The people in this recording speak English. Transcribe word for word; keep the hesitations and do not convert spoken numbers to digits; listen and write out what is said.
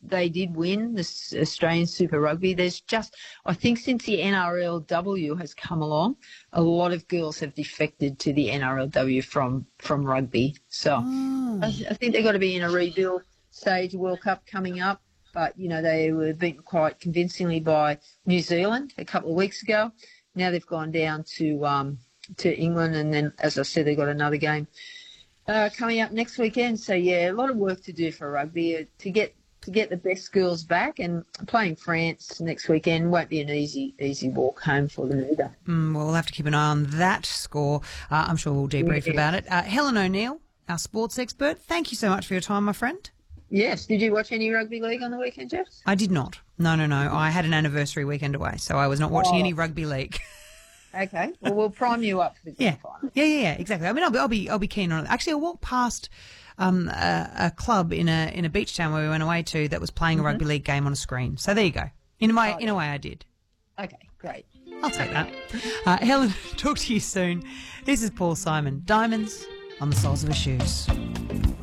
they did win this Australian Super Rugby. There's just, I think since the N R L W has come along, a lot of girls have defected to the N R L W from, from rugby. So Oh. I, I think they've got to be in a rebuild stage. World Cup coming up. But, you know, they were beaten quite convincingly by New Zealand a couple of weeks ago. Now they've gone down to um, to England, and then, as I said, they've got another game uh, coming up next weekend. So, yeah, a lot of work to do for rugby uh, to get to get the best girls back. And playing France next weekend won't be an easy easy walk home for them either. Mm, well, we'll have to keep an eye on that score. Uh, I'm sure we'll debrief Yeah. about it. Uh, Helen O'Neill, our sports expert, thank you so much for your time, my friend. Yes. Did you watch any rugby league on the weekend, Jeff? I did not. No, no, no. I had an anniversary weekend away, so I was not watching Oh. any rugby league. Okay. Well, we'll prime you up for the Yeah, final. yeah, yeah, yeah, exactly. I mean, I'll be, I'll be, I'll be keen on it. Actually, I walked past um, a, a club in a in a beach town where we went away to that was playing a rugby league game on a screen. So there you go. In a way, Oh, in a way, I did. Okay, great. I'll take that. Uh, Helen, talk to you soon. This is Paul Simon. Diamonds on the soles of her shoes.